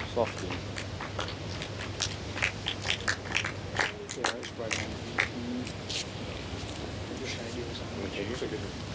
Softly. Yeah, it's right on. Okay, you took it.